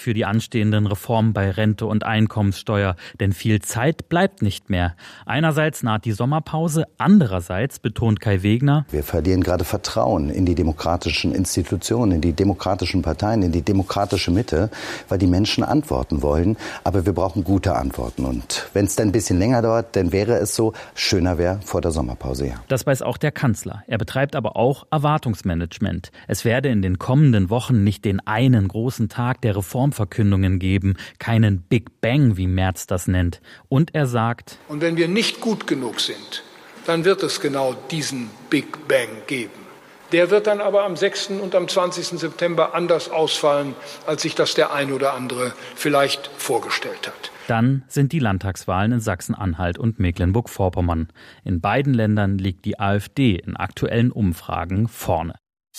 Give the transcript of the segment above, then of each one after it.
für die anstehenden Reformen bei Rente und Einkommenssteuer, denn viel Zeit bleibt nicht mehr. Einerseits naht die Sommerpause, andererseits betont Kai Wegner: Wir verlieren gerade Vertrauen in die demokratischen Institutionen, in die demokratischen Parteien, in die demokratische Mitte, weil die Menschen Antworten wollen. Aber wir brauchen gute Antworten. Und wenn es dann ein bisschen länger dauert, dann wäre es so, schöner wäre vor der Sommerpause, ja. Das weiß auch der Kanzler. Er betreibt aber auch Erwartungsmanagement. Es werde in den kommenden Wochen nicht den einen großen Tag der Reformverkündungen geben, keinen Big Bang, wie Merz das nennt. Und er sagt: Und wenn wir nicht gut genug sind, dann wird es genau diesen Big Bang geben. Der wird dann aber am 6. und am 20. September anders ausfallen, als sich das der ein oder andere vielleicht vorgestellt hat. Dann sind die Landtagswahlen in Sachsen-Anhalt und Mecklenburg-Vorpommern. In beiden Ländern liegt die AfD in aktuellen Umfragen vorne.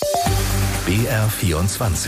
BR24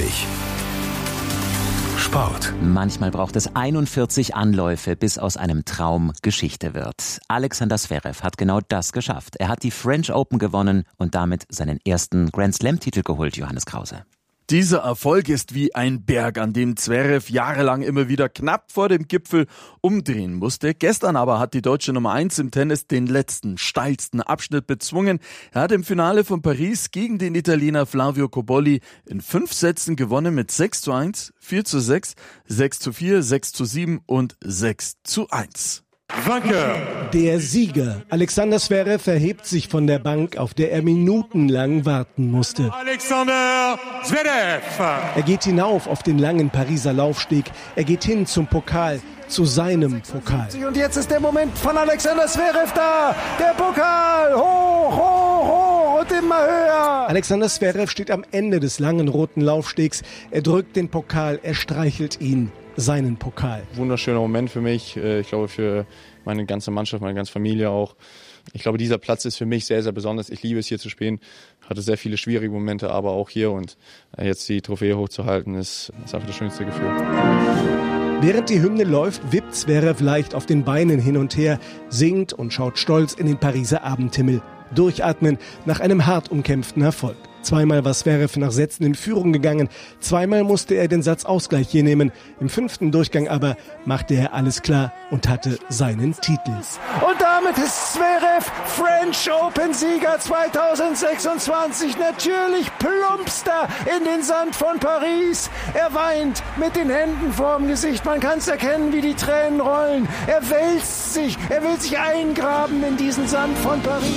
Sport. Manchmal braucht es 41 Anläufe, bis aus einem Traum Geschichte wird. Alexander Zverev hat genau das geschafft. Er hat die French Open gewonnen und damit seinen ersten Grand-Slam-Titel geholt, Johannes Krause. Dieser Erfolg ist wie ein Berg, an dem Zverev jahrelang immer wieder knapp vor dem Gipfel umdrehen musste. Gestern aber hat die deutsche Nummer 1 im Tennis den letzten, steilsten Abschnitt bezwungen. Er hat im Finale von Paris gegen den Italiener Flavio Cobolli in 5 Sätzen gewonnen mit 6:1, 4:6, 6:4, 6:7 und 6:1. Der Sieger, Alexander Zverev, erhebt sich von der Bank, auf der er minutenlang warten musste. Alexander Zverev! Er geht hinauf auf den langen Pariser Laufsteg. Er geht hin zum Pokal, zu seinem Pokal. Und jetzt ist der Moment von Alexander Zverev da. Der Pokal, hoch, hoch, hoch und immer höher. Alexander Zverev steht am Ende des langen roten Laufstegs. Er drückt den Pokal, er streichelt ihn. Seinen Pokal. Wunderschöner Moment für mich, ich glaube für meine ganze Mannschaft, meine ganze Familie auch. Ich glaube, dieser Platz ist für mich sehr, sehr besonders. Ich liebe es, hier zu spielen. Hatte sehr viele schwierige Momente, aber auch hier. Und jetzt die Trophäe hochzuhalten, ist einfach das schönste Gefühl. Während die Hymne läuft, wippt Zverev leicht auf den Beinen hin und her, singt und schaut stolz in den Pariser Abendhimmel. Durchatmen nach einem hart umkämpften Erfolg. Zweimal war Zverev nach Sätzen in Führung gegangen. Zweimal musste er den Satzausgleich hier nehmen. Im 5. Durchgang aber machte er alles klar und hatte seinen Titel. Und damit ist Zverev French Open Sieger 2026. Natürlich plumpst er in den Sand von Paris. Er weint mit den Händen vorm Gesicht. Man kann es erkennen, wie die Tränen rollen. Er wälzt sich. Er will sich eingraben in diesen Sand von Paris.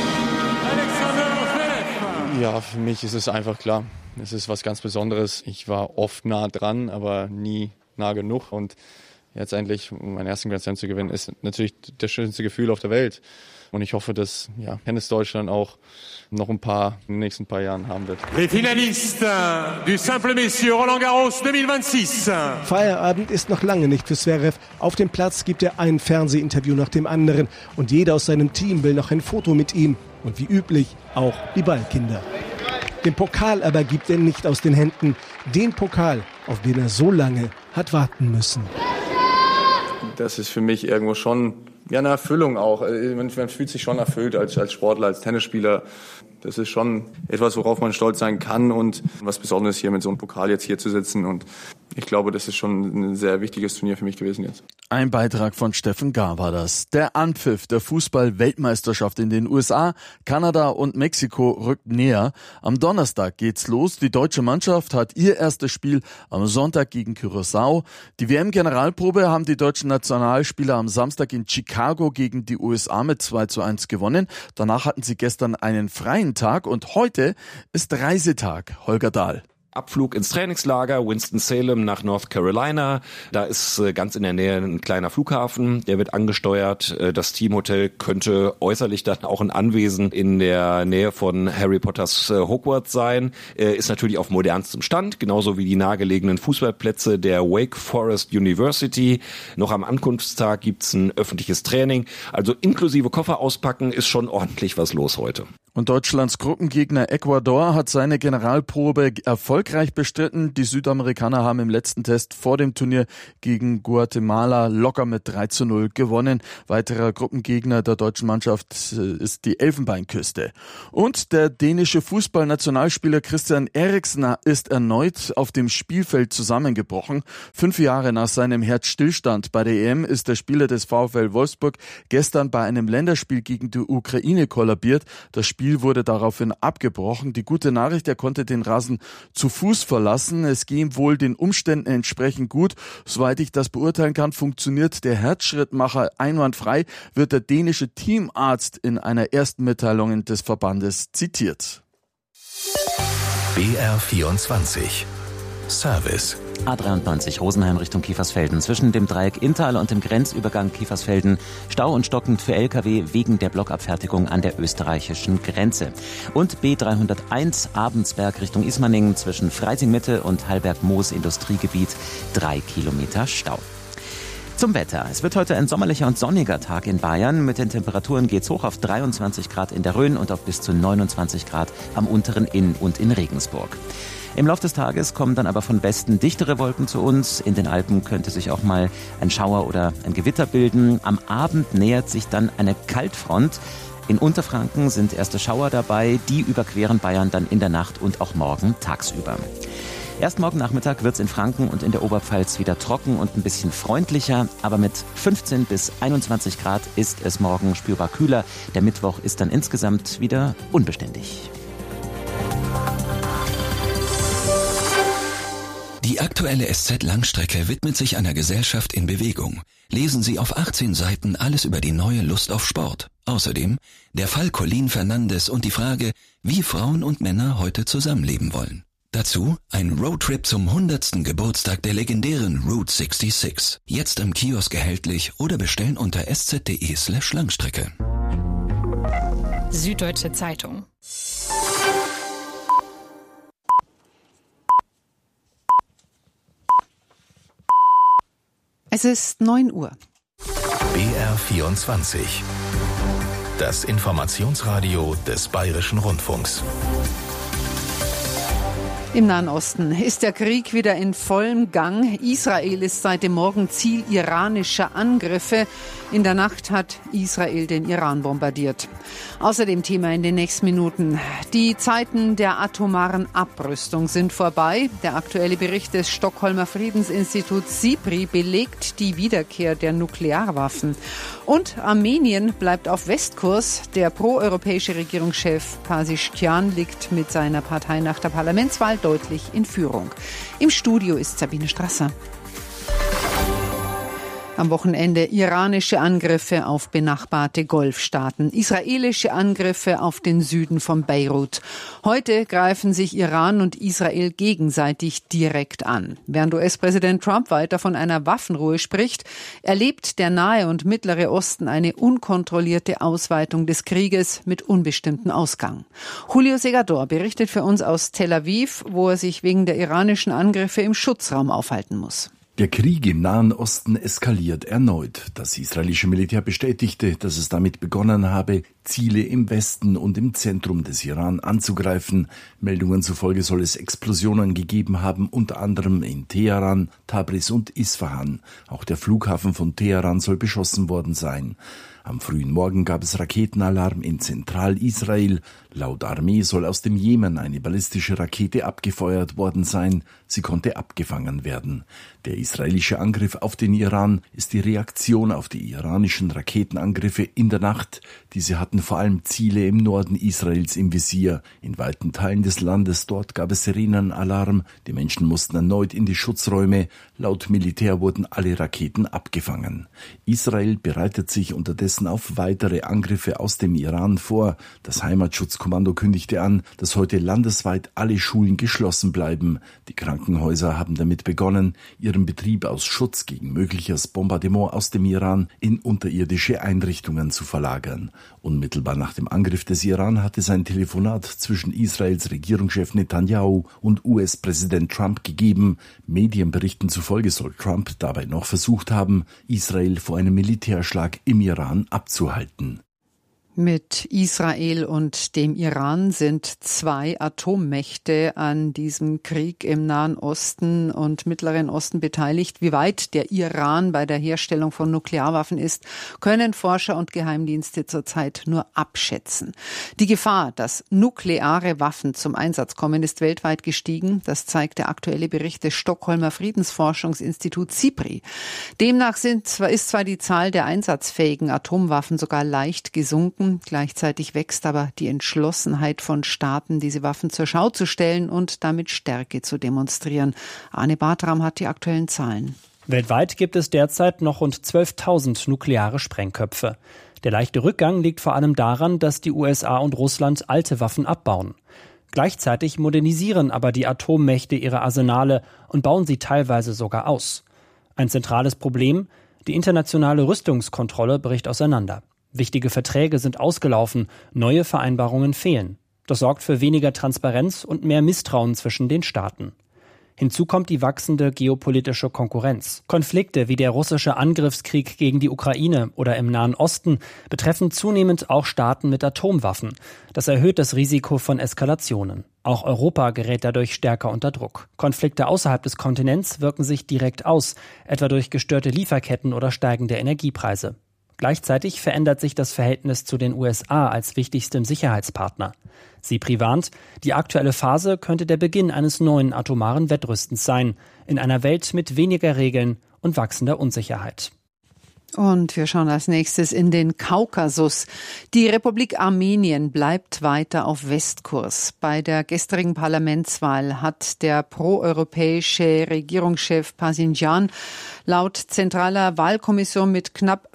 Ja, für mich ist es einfach klar. Es ist was ganz Besonderes. Ich war oft nah dran, aber nie nah genug. Und jetzt endlich meinen ersten Grand Slam zu gewinnen, ist natürlich das schönste Gefühl auf der Welt. Und ich hoffe, dass Tennis Deutschland auch noch ein paar in den nächsten paar Jahren haben wird. Les finalistes du Simple Messieurs Roland Garros 2026. Feierabend ist noch lange nicht für Zverev. Auf dem Platz gibt er ein Fernsehinterview nach dem anderen. Und jeder aus seinem Team will noch ein Foto mit ihm. Und wie üblich auch die Ballkinder. Den Pokal aber gibt er nicht aus den Händen. Den Pokal, auf den er so lange hat warten müssen. Das ist für mich irgendwo schon eine Erfüllung auch. Man fühlt sich schon erfüllt als Sportler, als Tennisspieler. Das ist schon etwas, worauf man stolz sein kann und was Besonderes hier mit so einem Pokal jetzt hier zu sitzen. Und ich glaube, das ist schon ein sehr wichtiges Turnier für mich gewesen jetzt. Ein Beitrag von Steffen Gahr war das. Der Anpfiff der Fußball-Weltmeisterschaft in den USA, Kanada und Mexiko rückt näher. Am Donnerstag geht's los. Die deutsche Mannschaft hat ihr erstes Spiel am Sonntag gegen Curaçao. Die WM-Generalprobe haben die deutschen Nationalspieler am Samstag in Chicago gegen die USA mit 2:1 gewonnen. Danach hatten sie gestern einen freien Tag und heute ist Reisetag. Holger Dahl. Abflug ins Trainingslager Winston-Salem nach North Carolina. Da ist ganz in der Nähe ein kleiner Flughafen, der wird angesteuert. Das Teamhotel könnte äußerlich dann auch ein Anwesen in der Nähe von Harry Potters Hogwarts sein. Ist natürlich auf modernstem Stand, genauso wie die nahegelegenen Fußballplätze der Wake Forest University. Noch am Ankunftstag gibt's ein öffentliches Training. Also inklusive Koffer auspacken ist schon ordentlich was los heute. Und Deutschlands Gruppengegner Ecuador hat seine Generalprobe erfolgreich bestritten. Die Südamerikaner haben im letzten Test vor dem Turnier gegen Guatemala locker mit 3:0 gewonnen. Weiterer Gruppengegner der deutschen Mannschaft ist die Elfenbeinküste. Und der dänische Fußballnationalspieler Christian Eriksen ist erneut auf dem Spielfeld zusammengebrochen. 5 Jahre nach seinem Herzstillstand bei der EM ist der Spieler des VfL Wolfsburg gestern bei einem Länderspiel gegen die Ukraine kollabiert. Das Spiel wurde daraufhin abgebrochen. Die gute Nachricht, er konnte den Rasen zu Fuß verlassen. Es ging wohl den Umständen entsprechend gut. Soweit ich das beurteilen kann, funktioniert der Herzschrittmacher einwandfrei, wird der dänische Teamarzt in einer ersten Mitteilung des Verbandes zitiert. BR24 Service. A93 Rosenheim Richtung Kiefersfelden. Zwischen dem Dreieck Inntal und dem Grenzübergang Kiefersfelden Stau und stockend für Lkw wegen der Blockabfertigung an der österreichischen Grenze. Und B301 Abensberg Richtung Ismaning zwischen Freising-Mitte und Hallberg-Moos Industriegebiet 3 Kilometer Stau. Zum Wetter. Es wird heute ein sommerlicher und sonniger Tag in Bayern. Mit den Temperaturen geht's hoch auf 23 Grad in der Rhön und auf bis zu 29 Grad am unteren Inn und in Regensburg. Im Laufe des Tages kommen dann aber von Westen dichtere Wolken zu uns. In den Alpen könnte sich auch mal ein Schauer oder ein Gewitter bilden. Am Abend nähert sich dann eine Kaltfront. In Unterfranken sind erste Schauer dabei. Die überqueren Bayern dann in der Nacht und auch morgen tagsüber. Erst morgen Nachmittag wird es in Franken und in der Oberpfalz wieder trocken und ein bisschen freundlicher. Aber mit 15 bis 21 Grad ist es morgen spürbar kühler. Der Mittwoch ist dann insgesamt wieder unbeständig. Die aktuelle SZ-Langstrecke widmet sich einer Gesellschaft in Bewegung. Lesen Sie auf 18 Seiten alles über die neue Lust auf Sport. Außerdem der Fall Colleen Fernandes und die Frage, wie Frauen und Männer heute zusammenleben wollen. Dazu ein Roadtrip zum 100. Geburtstag der legendären Route 66. Jetzt im Kiosk erhältlich oder bestellen unter sz.de/Langstrecke. Süddeutsche Zeitung. Es ist 9 Uhr. BR24. Das Informationsradio des Bayerischen Rundfunks. Im Nahen Osten ist der Krieg wieder in vollem Gang. Israel ist seit dem Morgen Ziel iranischer Angriffe. In der Nacht hat Israel den Iran bombardiert. Außerdem Thema in den nächsten Minuten. Die Zeiten der atomaren Abrüstung sind vorbei. Der aktuelle Bericht des Stockholmer Friedensinstituts SIPRI belegt die Wiederkehr der Nuklearwaffen. Und Armenien bleibt auf Westkurs. Der proeuropäische Regierungschef Pezeshkian liegt mit seiner Partei nach der Parlamentswahl deutlich in Führung. Im Studio ist Sabine Strasser. Am Wochenende iranische Angriffe auf benachbarte Golfstaaten, israelische Angriffe auf den Süden von Beirut. Heute greifen sich Iran und Israel gegenseitig direkt an. Während US-Präsident Trump weiter von einer Waffenruhe spricht, erlebt der Nahe und Mittlere Osten eine unkontrollierte Ausweitung des Krieges mit unbestimmtem Ausgang. Julio Segador berichtet für uns aus Tel Aviv, wo er sich wegen der iranischen Angriffe im Schutzraum aufhalten muss. Der Krieg im Nahen Osten eskaliert erneut. Das israelische Militär bestätigte, dass es damit begonnen habe, Ziele im Westen und im Zentrum des Iran anzugreifen. Meldungen zufolge soll es Explosionen gegeben haben, unter anderem in Teheran, Tabriz und Isfahan. Auch der Flughafen von Teheran soll beschossen worden sein. Am frühen Morgen gab es Raketenalarm in Zentralisrael. Laut Armee soll aus dem Jemen eine ballistische Rakete abgefeuert worden sein. Sie konnte abgefangen werden. Der israelische Angriff auf den Iran ist die Reaktion auf die iranischen Raketenangriffe in der Nacht. Diese hatten vor allem Ziele im Norden Israels im Visier. In weiten Teilen des Landes dort gab es Sirenenalarm. Die Menschen mussten erneut in die Schutzräume. Laut Militär wurden alle Raketen abgefangen. Israel bereitet sich unterdessen auf weitere Angriffe aus dem Iran vor. Das Heimatschutzkommando kündigte an, dass heute landesweit alle Schulen geschlossen bleiben. Die Krankenhäuser haben damit begonnen, ihren Betrieb aus Schutz gegen mögliches Bombardement aus dem Iran in unterirdische Einrichtungen zu verlagern. Unmittelbar nach dem Angriff des Iran hatte es ein Telefonat zwischen Israels Regierungschef Netanyahu und US-Präsident Trump gegeben. Medienberichten zufolge soll Trump dabei noch versucht haben, Israel vor einem Militärschlag im Iran abzuhalten. Mit Israel und dem Iran sind 2 Atommächte an diesem Krieg im Nahen Osten und Mittleren Osten beteiligt. Wie weit der Iran bei der Herstellung von Nuklearwaffen ist, können Forscher und Geheimdienste zurzeit nur abschätzen. Die Gefahr, dass nukleare Waffen zum Einsatz kommen, ist weltweit gestiegen. Das zeigt der aktuelle Bericht des Stockholmer Friedensforschungsinstituts SIPRI. Demnach ist zwar die Zahl der einsatzfähigen Atomwaffen sogar leicht gesunken. Gleichzeitig wächst aber die Entschlossenheit von Staaten, diese Waffen zur Schau zu stellen und damit Stärke zu demonstrieren. Arne Bartram hat die aktuellen Zahlen. Weltweit gibt es derzeit noch rund 12.000 nukleare Sprengköpfe. Der leichte Rückgang liegt vor allem daran, dass die USA und Russland alte Waffen abbauen. Gleichzeitig modernisieren aber die Atommächte ihre Arsenale und bauen sie teilweise sogar aus. Ein zentrales Problem: die internationale Rüstungskontrolle bricht auseinander. Wichtige Verträge sind ausgelaufen, neue Vereinbarungen fehlen. Das sorgt für weniger Transparenz und mehr Misstrauen zwischen den Staaten. Hinzu kommt die wachsende geopolitische Konkurrenz. Konflikte wie der russische Angriffskrieg gegen die Ukraine oder im Nahen Osten betreffen zunehmend auch Staaten mit Atomwaffen. Das erhöht das Risiko von Eskalationen. Auch Europa gerät dadurch stärker unter Druck. Konflikte außerhalb des Kontinents wirken sich direkt aus, etwa durch gestörte Lieferketten oder steigende Energiepreise. Gleichzeitig verändert sich das Verhältnis zu den USA als wichtigstem Sicherheitspartner. SIPRI warnt, die aktuelle Phase könnte der Beginn eines neuen atomaren Wettrüstens sein, in einer Welt mit weniger Regeln und wachsender Unsicherheit. Und wir schauen als nächstes in den Kaukasus. Die Republik Armenien bleibt weiter auf Westkurs. Bei der gestrigen Parlamentswahl hat der proeuropäische Regierungschef Pashinyan laut zentraler Wahlkommission mit knapp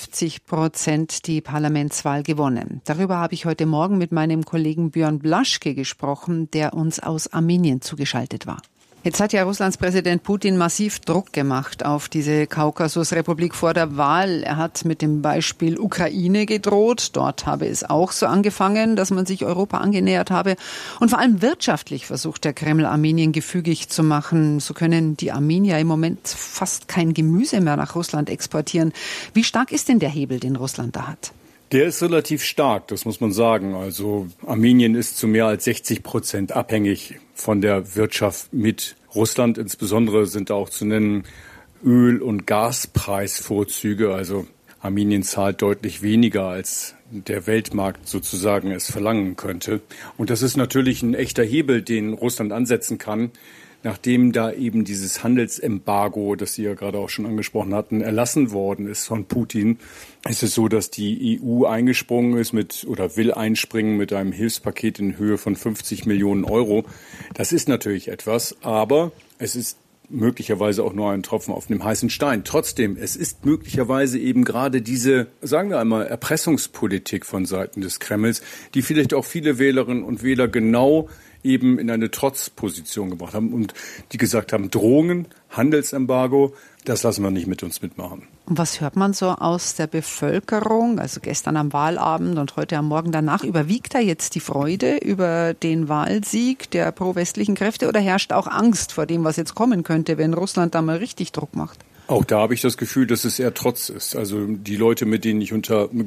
50% die Parlamentswahl gewonnen. Darüber habe ich heute Morgen mit meinem Kollegen Björn Blaschke gesprochen, der uns aus Armenien zugeschaltet war. Jetzt hat ja Russlands Präsident Putin massiv Druck gemacht auf diese Kaukasusrepublik vor der Wahl. Er hat mit dem Beispiel Ukraine gedroht. Dort habe es auch so angefangen, dass man sich Europa angenähert habe. Und vor allem wirtschaftlich versucht der Kreml, Armenien gefügig zu machen. So können die Armenier im Moment fast kein Gemüse mehr nach Russland exportieren. Wie stark ist denn der Hebel, den Russland da hat? Der ist relativ stark, das muss man sagen. Also Armenien ist zu mehr als 60% abhängig von der Wirtschaft mit Russland. Insbesondere sind da auch zu nennen Öl- und Gaspreisvorzüge. Also Armenien zahlt deutlich weniger, als der Weltmarkt sozusagen es verlangen könnte. Und das ist natürlich ein echter Hebel, den Russland ansetzen kann. Nachdem da eben dieses Handelsembargo, das Sie ja gerade auch schon angesprochen hatten, erlassen worden ist von Putin, ist es so, dass die EU eingesprungen ist will einspringen mit einem Hilfspaket in Höhe von 50 Millionen Euro. Das ist natürlich etwas, aber es ist möglicherweise auch nur ein Tropfen auf dem heißen Stein. Trotzdem, es ist möglicherweise eben gerade diese, sagen wir einmal, Erpressungspolitik von Seiten des Kremls, die vielleicht auch viele Wählerinnen und Wähler genau eben in eine Trotzposition gebracht haben und die gesagt haben, Drohungen, Handelsembargo, das lassen wir nicht mit uns mitmachen. Und was hört man so aus der Bevölkerung? Also gestern am Wahlabend und heute am Morgen danach, überwiegt da jetzt die Freude über den Wahlsieg der pro-westlichen Kräfte oder herrscht auch Angst vor dem, was jetzt kommen könnte, wenn Russland da mal richtig Druck macht? Auch da habe ich das Gefühl, dass es eher Trotz ist. Also die Leute, mit denen ich mich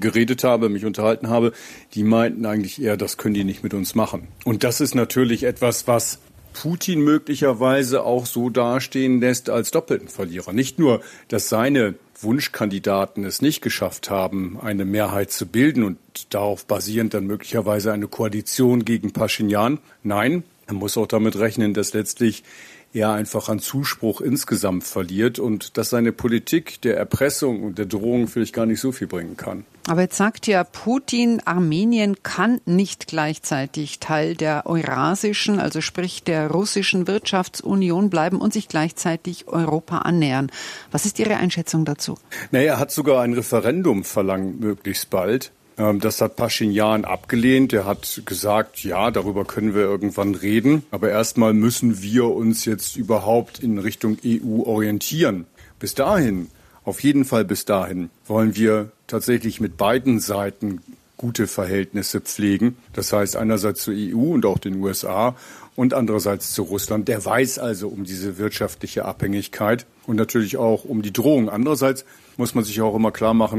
unterhalten habe, die meinten eigentlich eher, das können die nicht mit uns machen. Und das ist natürlich etwas, was Putin möglicherweise auch so dastehen lässt als doppelten Verlierer. Nicht nur, dass seine Wunschkandidaten es nicht geschafft haben, eine Mehrheit zu bilden und darauf basierend dann möglicherweise eine Koalition gegen Pashinyan. Nein, er muss auch damit rechnen, dass letztlich er einfach an Zuspruch insgesamt verliert und dass seine Politik der Erpressung und der Drohung vielleicht gar nicht so viel bringen kann. Aber jetzt sagt ja Putin, Armenien kann nicht gleichzeitig Teil der eurasischen, also sprich der russischen Wirtschaftsunion bleiben und sich gleichzeitig Europa annähern. Was ist Ihre Einschätzung dazu? Er hat sogar ein Referendum verlangt, möglichst bald. Das hat Pashinyan abgelehnt. Er hat gesagt, ja, darüber können wir irgendwann reden. Aber erstmal müssen wir uns jetzt überhaupt in Richtung EU orientieren. Bis dahin, auf jeden Fall bis dahin, wollen wir tatsächlich mit beiden Seiten gute Verhältnisse pflegen. Das heißt einerseits zur EU und auch den USA und andererseits zu Russland. Der weiß also um diese wirtschaftliche Abhängigkeit und natürlich auch um die Drohung. Andererseits muss man sich auch immer klar machen,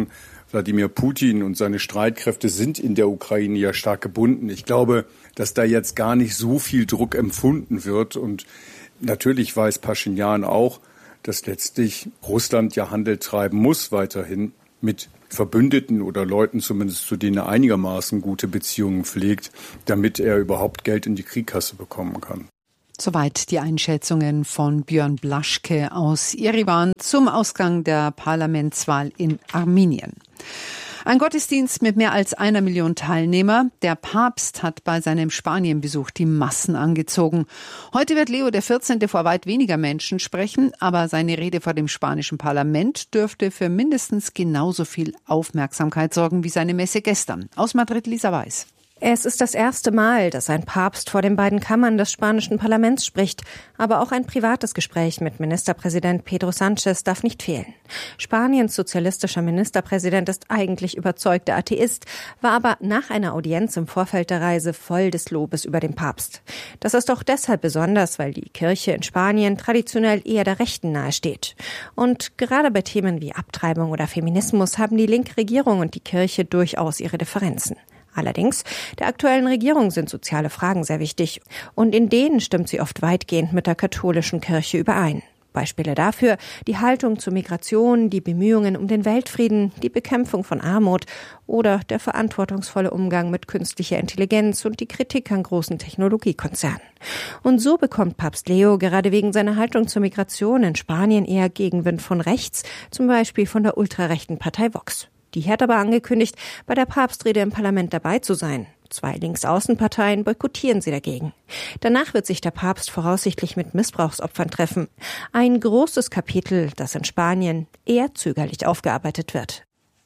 Wladimir Putin und seine Streitkräfte sind in der Ukraine ja stark gebunden. Ich glaube, dass da jetzt gar nicht so viel Druck empfunden wird. Und natürlich weiß Paschinjan auch, dass letztlich Russland ja Handel treiben muss weiterhin mit Verbündeten oder Leuten zumindest, zu denen er einigermaßen gute Beziehungen pflegt, damit er überhaupt Geld in die Kriegskasse bekommen kann. Soweit die Einschätzungen von Björn Blaschke aus Jerewan zum Ausgang der Parlamentswahl in Armenien. Ein Gottesdienst mit mehr als 1 Million Teilnehmer. Der Papst hat bei seinem Spanienbesuch die Massen angezogen. Heute wird Leo XIV. Vor weit weniger Menschen sprechen, aber seine Rede vor dem spanischen Parlament dürfte für mindestens genauso viel Aufmerksamkeit sorgen wie seine Messe gestern. Aus Madrid, Lisa Weiß. Es ist das erste Mal, dass ein Papst vor den beiden Kammern des spanischen Parlaments spricht. Aber auch ein privates Gespräch mit Ministerpräsident Pedro Sánchez darf nicht fehlen. Spaniens sozialistischer Ministerpräsident ist eigentlich überzeugter Atheist, war aber nach einer Audienz im Vorfeld der Reise voll des Lobes über den Papst. Das ist auch deshalb besonders, weil die Kirche in Spanien traditionell eher der Rechten nahesteht. Und gerade bei Themen wie Abtreibung oder Feminismus haben die linke Regierung und die Kirche durchaus ihre Differenzen. Allerdings, der aktuellen Regierung sind soziale Fragen sehr wichtig und in denen stimmt sie oft weitgehend mit der katholischen Kirche überein. Beispiele dafür die Haltung zur Migration, die Bemühungen um den Weltfrieden, die Bekämpfung von Armut oder der verantwortungsvolle Umgang mit künstlicher Intelligenz und die Kritik an großen Technologiekonzernen. Und so bekommt Papst Leo gerade wegen seiner Haltung zur Migration in Spanien eher Gegenwind von rechts, zum Beispiel von der ultrarechten Partei Vox. Die hat aber angekündigt, bei der Papstrede im Parlament dabei zu sein. 2 Linksaußenparteien boykottieren sie dagegen. Danach wird sich der Papst voraussichtlich mit Missbrauchsopfern treffen. Ein großes Kapitel, das in Spanien eher zögerlich aufgearbeitet wird.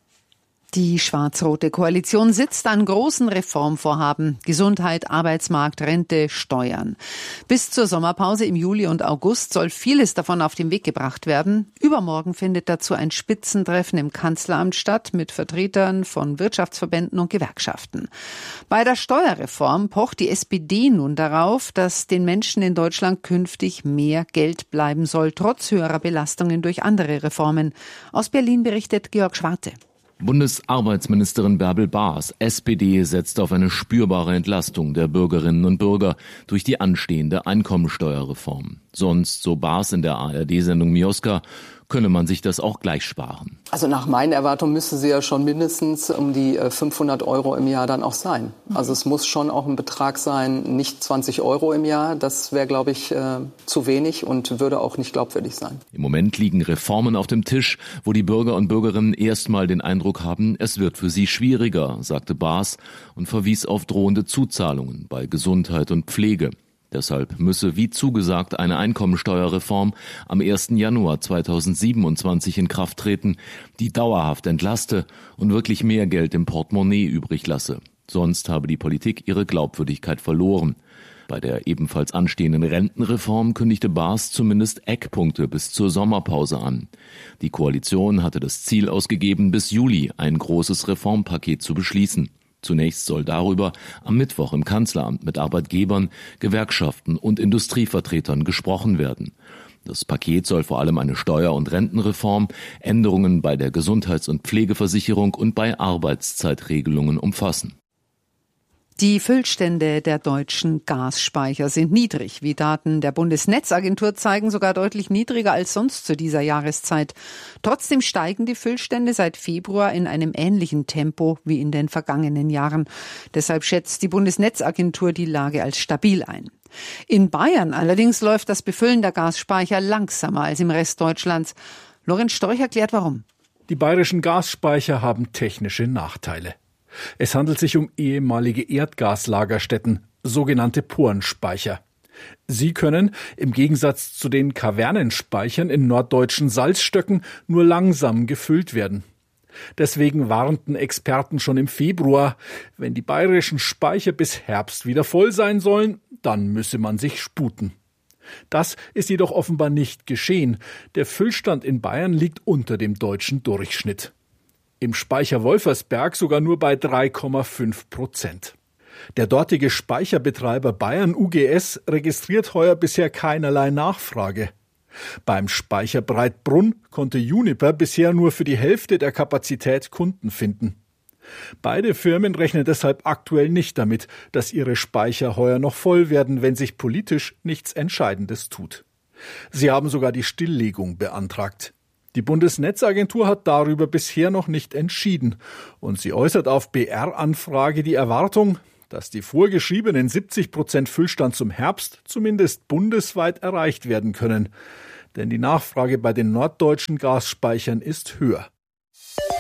Die schwarz-rote Koalition sitzt an großen Reformvorhaben. Gesundheit, Arbeitsmarkt, Rente, Steuern. Bis zur Sommerpause im Juli und August soll vieles davon auf den Weg gebracht werden. Übermorgen findet dazu ein Spitzentreffen im Kanzleramt statt mit Vertretern von Wirtschaftsverbänden und Gewerkschaften. Bei der Steuerreform pocht die SPD nun darauf, dass den Menschen in Deutschland künftig mehr Geld bleiben soll, trotz höherer Belastungen durch andere Reformen. Aus Berlin berichtet Georg Schwarte. Bundesarbeitsministerin Bärbel Baas, SPD, setzt auf eine spürbare Entlastung der Bürgerinnen und Bürger durch die anstehende Einkommensteuerreform. Sonst, so Baas in der ARD-Sendung Mioska, könne man sich das auch gleich sparen. Also nach meinen Erwartungen müsste sie ja schon mindestens um die 500 € im Jahr dann auch sein. Also es muss schon auch ein Betrag sein, nicht 20 € im Jahr. Das wäre, glaube ich, zu wenig und würde auch nicht glaubwürdig sein. Im Moment liegen Reformen auf dem Tisch, wo die Bürger und Bürgerinnen erstmal den Eindruck haben, es wird für sie schwieriger, sagte Baas und verwies auf drohende Zuzahlungen bei Gesundheit und Pflege. Deshalb müsse, wie zugesagt, eine Einkommensteuerreform am 1. Januar 2027 in Kraft treten, die dauerhaft entlaste und wirklich mehr Geld im Portemonnaie übrig lasse. Sonst habe die Politik ihre Glaubwürdigkeit verloren. Bei der ebenfalls anstehenden Rentenreform kündigte Baas zumindest Eckpunkte bis zur Sommerpause an. Die Koalition hatte das Ziel ausgegeben, bis Juli ein großes Reformpaket zu beschließen. Zunächst soll darüber am Mittwoch im Kanzleramt mit Arbeitgebern, Gewerkschaften und Industrievertretern gesprochen werden. Das Paket soll vor allem eine Steuer- und Rentenreform, Änderungen bei der Gesundheits- und Pflegeversicherung und bei Arbeitszeitregelungen umfassen. Die Füllstände der deutschen Gasspeicher sind niedrig. Wie Daten der Bundesnetzagentur zeigen, sogar deutlich niedriger als sonst zu dieser Jahreszeit. Trotzdem steigen die Füllstände seit Februar in einem ähnlichen Tempo wie in den vergangenen Jahren. Deshalb schätzt die Bundesnetzagentur die Lage als stabil ein. In Bayern allerdings läuft das Befüllen der Gasspeicher langsamer als im Rest Deutschlands. Lorenz Storch erklärt, warum. Die bayerischen Gasspeicher haben technische Nachteile. Es handelt sich um ehemalige Erdgaslagerstätten, sogenannte Porenspeicher. Sie können, im Gegensatz zu den Kavernenspeichern in norddeutschen Salzstöcken, nur langsam gefüllt werden. Deswegen warnten Experten schon im Februar, wenn die bayerischen Speicher bis Herbst wieder voll sein sollen, dann müsse man sich sputen. Das ist jedoch offenbar nicht geschehen. Der Füllstand in Bayern liegt unter dem deutschen Durchschnitt. Im Speicher Wolfersberg sogar nur bei 3,5%. Der dortige Speicherbetreiber Bayern UGS registriert heuer bisher keinerlei Nachfrage. Beim Speicher Breitbrunn konnte Uniper bisher nur für die Hälfte der Kapazität Kunden finden. Beide Firmen rechnen deshalb aktuell nicht damit, dass ihre Speicher heuer noch voll werden, wenn sich politisch nichts Entscheidendes tut. Sie haben sogar die Stilllegung beantragt. Die Bundesnetzagentur hat darüber bisher noch nicht entschieden und sie äußert auf BR-Anfrage die Erwartung, dass die vorgeschriebenen 70% Füllstand zum Herbst zumindest bundesweit erreicht werden können. Denn die Nachfrage bei den norddeutschen Gasspeichern ist höher.